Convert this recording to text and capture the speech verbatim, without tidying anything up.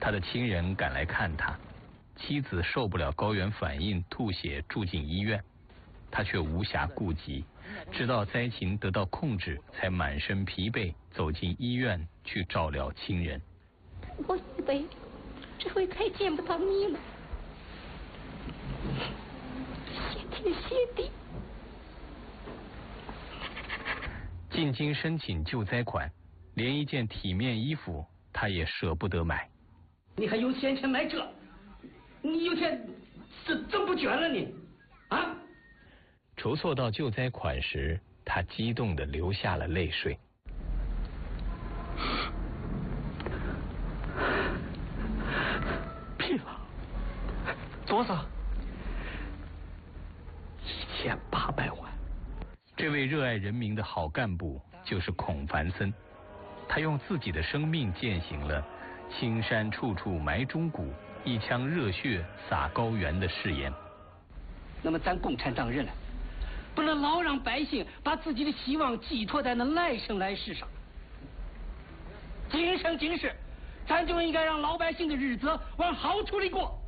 他的亲人赶来看他，妻子受不了高原反应吐血住进医院，他却无暇顾及，直到灾情得到控制，才满身疲惫走进医院去照料亲人。 我以为这回再见不到你了，谢天谢地。 进京申请救灾款，连一件体面衣服他也舍不得买。 你还有闲钱买这？你有钱怎怎不捐了你？啊？ 筹措到救灾款时，他激动地流下了泪水。 批了多少？一千八百万。 这位热爱人民的好干部就是孔繁森，他用自己的生命践行了青山处处埋忠骨，一腔热血洒高原的誓言。 那么咱共产党人呢，不能老让百姓把自己的希望寄托在那来生来世上。今生今世，咱就应该让老百姓的日子往好处里过。